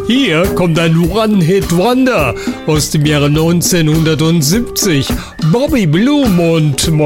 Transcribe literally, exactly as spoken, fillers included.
Hier kommt ein One-Hit-Wonder aus dem Jahre neunzehnhundertsiebzig. Bobby Blue und